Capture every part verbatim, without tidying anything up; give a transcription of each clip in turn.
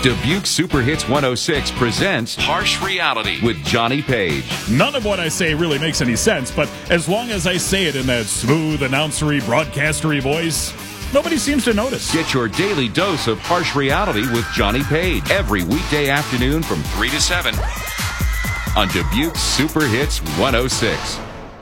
Dubuque Super Hits one oh six presents Harsh Reality with Johnny Page. None of what I say really makes any sense, but as long as I say it in that smooth, announcery, broadcastery voice, nobody seems to notice. Get your daily dose of Harsh Reality with Johnny Page every weekday afternoon from three to seven on Dubuque Super Hits one oh six.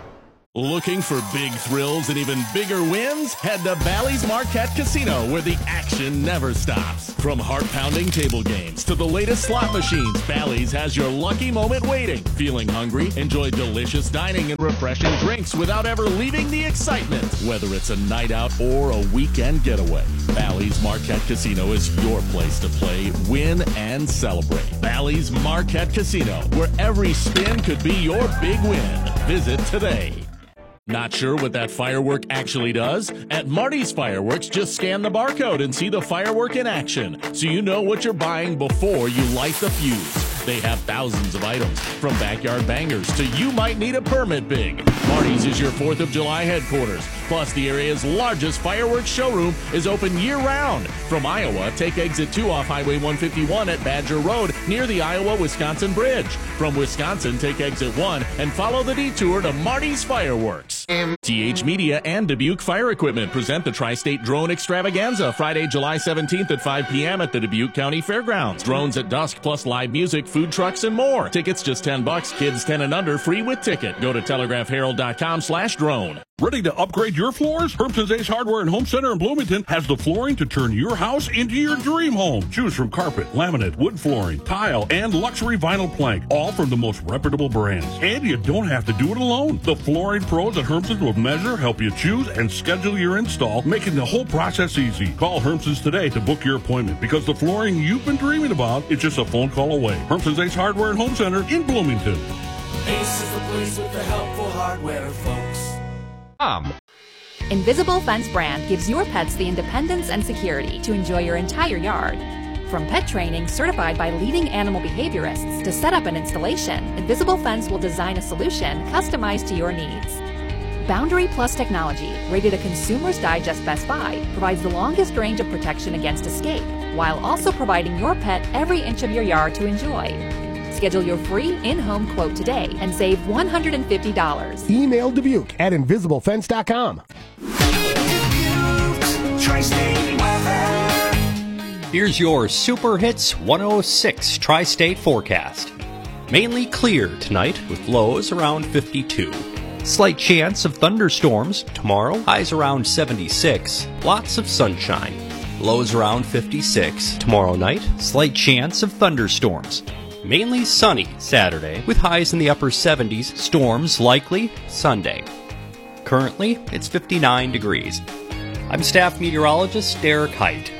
Looking for big thrills and even bigger wins? Head to Bally's Marquette Casino, where the action never stops. From heart-pounding table games to the latest slot machines, Bally's has your lucky moment waiting. Feeling hungry? Enjoy delicious dining and refreshing drinks without ever leaving the excitement. Whether it's a night out or a weekend getaway, Bally's Marquette Casino is your place to play, win, and celebrate. Bally's Marquette Casino, where every spin could be your big win. Visit today. Not sure what that firework actually does? At Marty's Fireworks, just scan the barcode and see the firework in action, so you know what you're buying before you light the fuse. They have thousands of items, from backyard bangers to you might need a permit big. Marty's is your fourth of July headquarters. Plus, the area's largest fireworks showroom is open year-round. From Iowa, take exit two off Highway one fifty-one at Badger Road near the Iowa-Wisconsin Bridge. From Wisconsin, take exit one and follow the detour to Marty's Fireworks. T H Media and Dubuque Fire Equipment present the Tri-State Drone Extravaganza Friday, July seventeenth at five p.m. at the Dubuque County Fairgrounds. Drones at dusk plus live music, food trucks, and more. Tickets just ten bucks. Kids ten and under free with ticket. Go to telegraph herald dot com slash drone. Ready to upgrade your floors? Herbson's Ace Hardware and Home Center in Bloomington has the flooring to turn your house into your dream home. Choose from carpet, laminate, wood flooring, tile, and luxury vinyl plank, all from the most reputable brands. And you don't have to do it alone. The flooring pros at Herbson's will measure, help you choose, and schedule your install, making the whole process easy. Call Herbson's today to book your appointment, because the flooring you've been dreaming about is just a phone call away. Herbson's Ace Hardware and Home Center in Bloomington. Ace is the place with the helpful hardware, folks. Um. Invisible Fence brand gives your pets the independence and security to enjoy your entire yard. From pet training certified by leading animal behaviorists to set up an installation, Invisible Fence will design a solution customized to your needs. Boundary Plus technology, rated a Consumer's Digest Best Buy, provides the longest range of protection against escape, while also providing your pet every inch of your yard to enjoy. Schedule your free in-home quote today and save one hundred fifty dollars. Email Dubuque at invisible fence dot com. Here's your Super Hits one oh six Tri-State forecast. Mainly clear tonight with lows around fifty-two. Slight chance of thunderstorms tomorrow, highs around seventy-six. Lots of sunshine. Lows around fifty-six. Tomorrow night, slight chance of thunderstorms. Mainly sunny Saturday with highs in the upper seventies. Storms likely Sunday. Currently, it's fifty-nine degrees. I'm staff meteorologist Derek Height.